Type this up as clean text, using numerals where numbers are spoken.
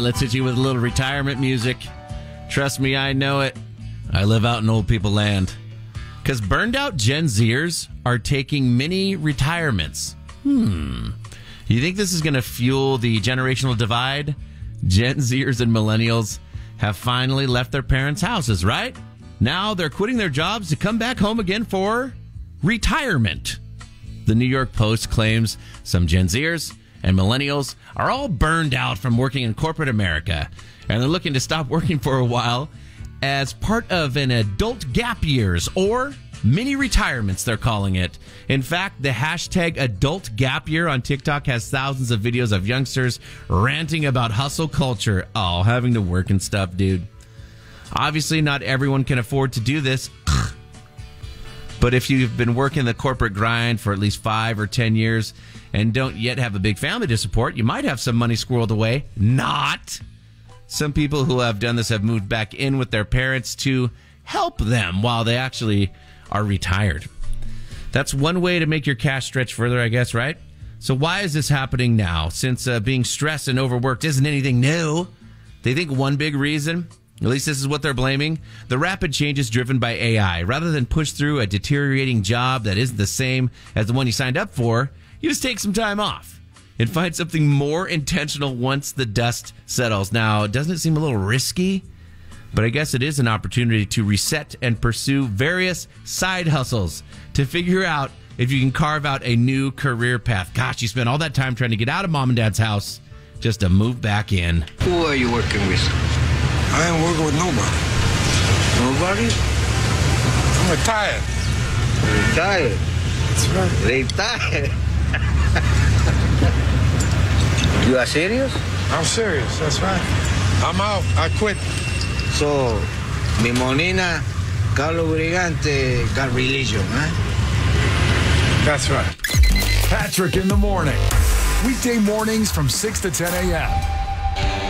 let's hit you with a little retirement music. Trust me, I know it. I live out in old people land. Because burned out Gen Zers are taking mini retirements. You think this is going to fuel the generational divide? Gen Zers and millennials have finally left their parents' houses, right? Now they're quitting their jobs to come back home again for retirement. The New York Post claims some Gen Zers and millennials are all burned out from working in corporate America, and they're looking to stop working for a while as part of an adult gap years, or mini retirements, they're calling it. In fact, the hashtag adult gap year on TikTok has thousands of videos of youngsters ranting about hustle culture. Oh, having to work and stuff, dude. Obviously, not everyone can afford to do this. But if you've been working the corporate grind for at least 5 or 10 years and don't yet have a big family to support, you might have some money squirreled away. Not. Some people who have done this have moved back in with their parents to help them while they actually are retired. That's one way to make your cash stretch further, I guess, right? So why is this happening now? Since being stressed and overworked isn't anything new, they think one big reason, at least this is what they're blaming, the rapid changes driven by AI. Rather than push through a deteriorating job that isn't the same as the one you signed up for, you just take some time off and find something more intentional once the dust settles. Now, doesn't it seem a little risky? But I guess it is an opportunity to reset and pursue various side hustles to figure out if you can carve out a new career path. Gosh, you spent all that time trying to get out of mom and dad's house just to move back in. Who are you working with? I ain't working with nobody. Nobody? I'm retired. Retired? That's right. Retired? You are serious? I'm serious. That's right. I'm out. I quit. So, mi monina, Carlos Brigante, got religion, huh? That's right. Patrick in the morning. Weekday mornings from 6 to 10 a.m.